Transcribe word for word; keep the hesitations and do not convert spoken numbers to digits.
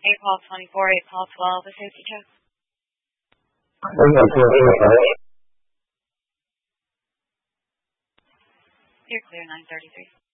eight Paul twenty-four, eight Paul twelve, a safety check. You're clear, nine thirty-three.